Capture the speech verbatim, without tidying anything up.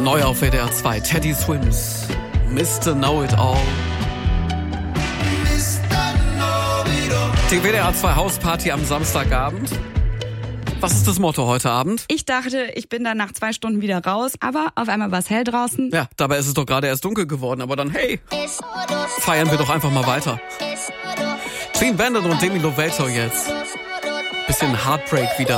Neu auf W D R zwei, Teddy Swims, Mister Know-It-All. Die W D R zwei Hausparty am Samstagabend. Was ist das Motto heute Abend? Ich dachte, ich bin dann nach zwei Stunden wieder raus, aber auf einmal war es hell draußen. Ja, dabei ist es doch gerade erst dunkel geworden, aber dann, hey, feiern wir doch einfach mal weiter. Clean Bandit und Demi Lovato jetzt. Bisschen Heartbreak wieder.